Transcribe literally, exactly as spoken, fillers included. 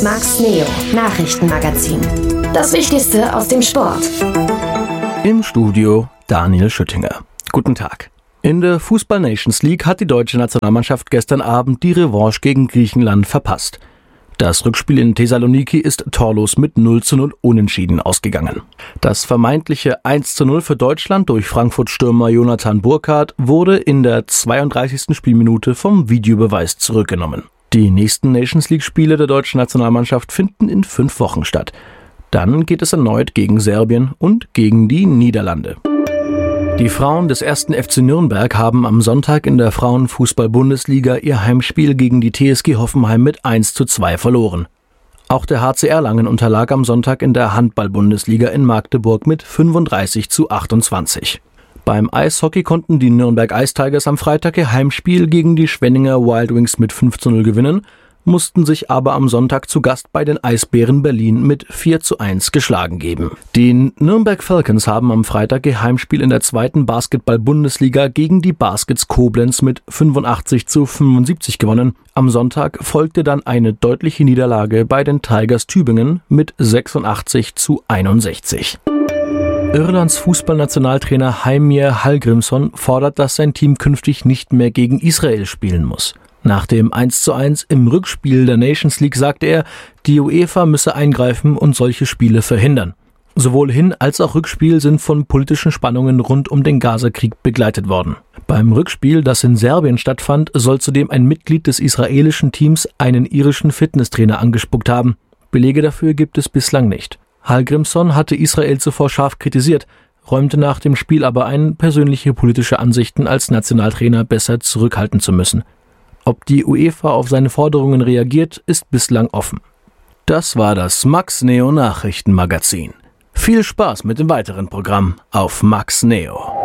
Max Neo Nachrichtenmagazin. Das Wichtigste aus dem Sport. Im Studio Daniel Schüttinger. Guten Tag. In der Fußball-Nations League hat die deutsche Nationalmannschaft gestern Abend die Revanche gegen Griechenland verpasst. Das Rückspiel in Thessaloniki ist torlos mit null zu null unentschieden ausgegangen. Das vermeintliche eins zu null für Deutschland durch Frankfurt-Stürmer Jonathan Burkardt wurde in der zweiunddreißigsten Spielminute vom Videobeweis zurückgenommen. Die nächsten Nations League-Spiele der deutschen Nationalmannschaft finden in fünf Wochen statt. Dann geht es erneut gegen Serbien und gegen die Niederlande. Die Frauen des ersten F C Nürnberg haben am Sonntag in der Frauenfußball-Bundesliga ihr Heimspiel gegen die T S G Hoffenheim mit eins zu zwei verloren. Auch der H C Erlangen unterlag am Sonntag in der Handball-Bundesliga in Magdeburg mit fünfunddreißig zu achtundzwanzig. Beim Eishockey konnten die Nürnberg Ice Tigers am Freitag ihr Heimspiel gegen die Schwenninger Wild Wings mit fünf zu null gewinnen, mussten sich aber am Sonntag zu Gast bei den Eisbären Berlin mit vier zu eins geschlagen geben. Die Nürnberg Falcons haben am Freitag ihr Heimspiel in der zweiten Basketball-Bundesliga gegen die Baskets Koblenz mit fünfundachtzig zu fünfundsiebzig gewonnen. Am Sonntag folgte dann eine deutliche Niederlage bei den Tigers Tübingen mit sechsundachtzig zu einundsechzig. Irlands Fußballnationaltrainer Heimir Hallgrímsson fordert, dass sein Team künftig nicht mehr gegen Israel spielen muss. Nach dem eins zu eins im Rückspiel der Nations League sagte er, die UEFA müsse eingreifen und solche Spiele verhindern. Sowohl Hin- als auch Rückspiel sind von politischen Spannungen rund um den Gazakrieg begleitet worden. Beim Rückspiel, das in Serbien stattfand, soll zudem ein Mitglied des israelischen Teams einen irischen Fitnesstrainer angespuckt haben. Belege dafür gibt es bislang nicht. Hallgrímsson hatte Israel zuvor scharf kritisiert, räumte nach dem Spiel aber ein, persönliche politische Ansichten als Nationaltrainer besser zurückhalten zu müssen. Ob die UEFA auf seine Forderungen reagiert, ist bislang offen. Das war das Max Neo Nachrichtenmagazin. Viel Spaß mit dem weiteren Programm auf Max Neo.